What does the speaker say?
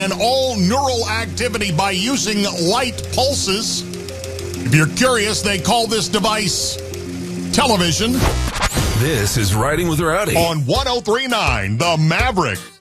and all neural activity by using light pulses. If you're curious, they call this device television. This is Riding with Rowdy On 103.9 The Maverick.